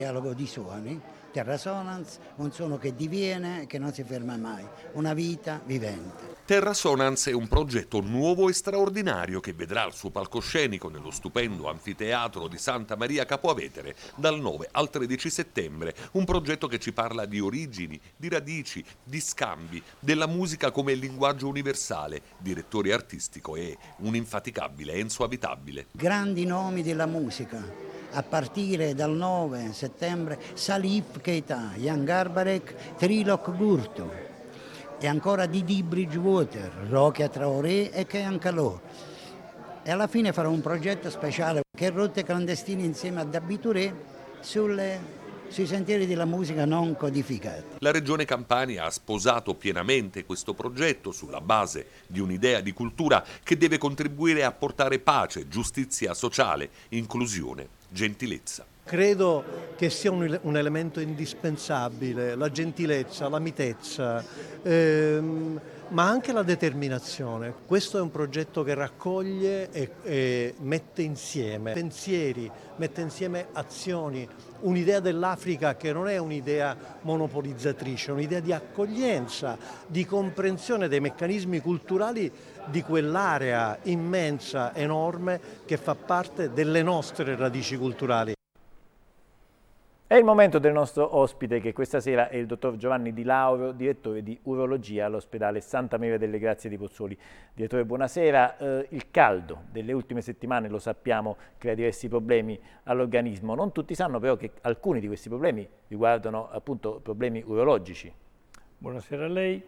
Dialogo di suoni, Terra Sonance, un suono che diviene, che non si ferma mai, una vita vivente. Terra Sonance è un progetto nuovo e straordinario che vedrà il suo palcoscenico nello stupendo anfiteatro di Santa Maria Capua Vetere dal 9 al 13 settembre. Un progetto che ci parla di origini, di radici, di scambi, della musica come linguaggio universale. Direttore artistico è un infaticabile Enzo Avitabile. Grandi nomi della musica. A partire dal 9 settembre Salif Keita, Jan Garbarek, Trilok Gurtu e ancora Didi Bridgewater, Rokia Traoré e Kean Kalou. E alla fine farò un progetto speciale che è Rotte clandestine insieme a Dabi Touré sui sentieri della musica non codificati. La Regione Campania ha sposato pienamente questo progetto sulla base di un'idea di cultura che deve contribuire a portare pace, giustizia sociale, inclusione, gentilezza. Credo che sia un elemento indispensabile, la gentilezza, la mitezza, ma anche la determinazione. Questo è un progetto che raccoglie e mette insieme pensieri, mette insieme azioni, un'idea dell'Africa che non è un'idea monopolizzatrice, è un'idea di accoglienza, di comprensione dei meccanismi culturali di quell'area immensa, enorme, che fa parte delle nostre radici culturali. È il momento del nostro ospite, che questa sera è il dottor Giovanni Di Lauro, direttore di urologia all'ospedale Santa Maria delle Grazie di Pozzuoli. Direttore, buonasera. Il caldo delle ultime settimane, lo sappiamo, crea diversi problemi all'organismo. Non tutti sanno però che alcuni di questi problemi riguardano appunto problemi urologici. Buonasera a lei.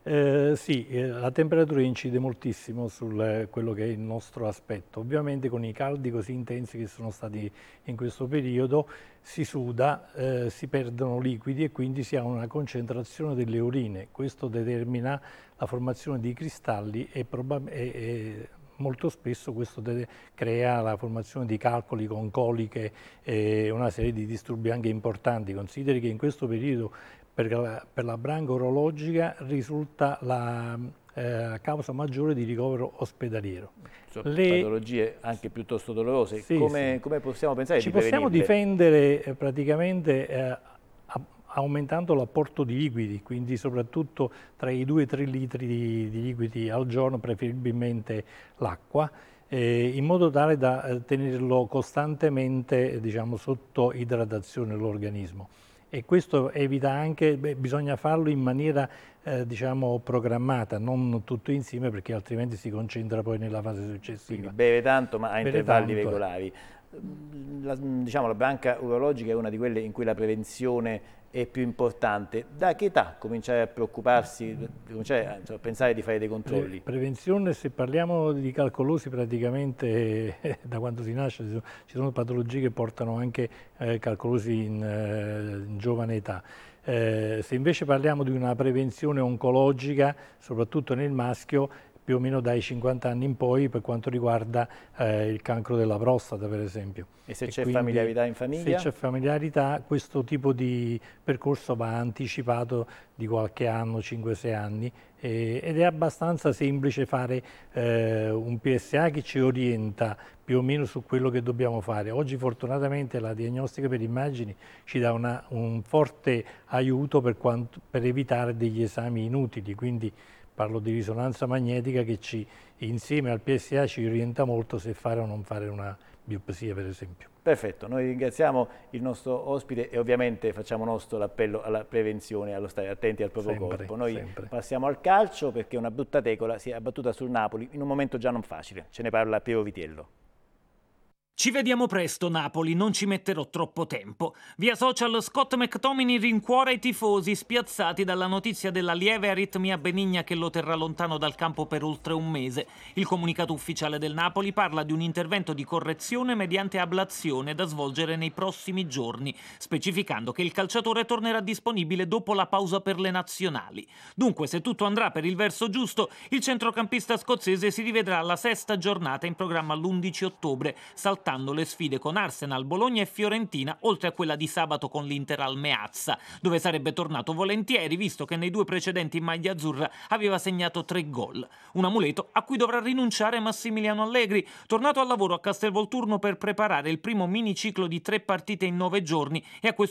La temperatura incide moltissimo su quello che è il nostro aspetto. Ovviamente con i caldi così intensi che sono stati in questo periodo si suda, si perdono liquidi e quindi si ha una concentrazione delle urine. Questo determina la formazione di cristalli e molto spesso questo crea la formazione di calcoli con coliche e una serie di disturbi anche importanti. Consideri che in questo periodo per la branca urologica risulta la causa maggiore di ricovero ospedaliero. Patologie anche piuttosto dolorose. Sì, come possiamo pensare ci di prevenirle? possiamo difendere praticamente aumentando l'apporto di liquidi, quindi soprattutto tra i 2 e 3 litri di liquidi al giorno, preferibilmente l'acqua, in modo tale da tenerlo costantemente, diciamo, sotto idratazione l'organismo. E questo evita anche, bisogna farlo in maniera diciamo programmata, non tutto insieme, perché altrimenti si concentra poi nella fase successiva. Quindi beve tanto ma a intervalli regolari. Diciamo, la branca urologica è una di quelle in cui la prevenzione è più importante. Da che età cominciare a preoccuparsi, cominciare a pensare di fare dei controlli? Prevenzione, se parliamo di calcolosi, praticamente da quando si nasce ci sono patologie che portano anche calcolosi in giovane età. Se invece parliamo di una prevenzione oncologica, soprattutto nel maschio, più o meno dai 50 anni in poi, per quanto riguarda il cancro della prostata, per esempio. E se c'è familiarità in famiglia? Se c'è familiarità, questo tipo di percorso va anticipato di qualche anno, 5-6 anni, ed è abbastanza semplice fare un PSA che ci orienta più o meno su quello che dobbiamo fare. Oggi fortunatamente la diagnostica per immagini ci dà un forte aiuto per evitare degli esami inutili, quindi parlo di risonanza magnetica che insieme al PSA ci orienta molto se fare o non fare una biopsia, per esempio. Perfetto, noi ringraziamo il nostro ospite e ovviamente facciamo nostro l'appello alla prevenzione, allo stare attenti al proprio corpo. Noi passiamo al calcio, perché una brutta tecola si è abbattuta sul Napoli in un momento già non facile. Ce ne parla Piero Vitiello. Ci vediamo presto, Napoli, non ci metterò troppo tempo. Via social Scott McTominay rincuora i tifosi spiazzati dalla notizia della lieve aritmia benigna che lo terrà lontano dal campo per oltre un mese. Il comunicato ufficiale del Napoli parla di un intervento di correzione mediante ablazione da svolgere nei prossimi giorni, specificando che il calciatore tornerà disponibile dopo la pausa per le nazionali. Dunque, se tutto andrà per il verso giusto, il centrocampista scozzese si rivedrà alla 6ª giornata in programma l'11 ottobre, saltando saltando le sfide con Arsenal, Bologna e Fiorentina, oltre a quella di sabato con l'Inter al Meazza, dove sarebbe tornato volentieri, visto che nei 2 precedenti in maglia azzurra aveva segnato 3 gol. Un amuleto a cui dovrà rinunciare Massimiliano Allegri, tornato al lavoro a Castelvolturno per preparare il primo miniciclo di 3 partite in 9 giorni e a questo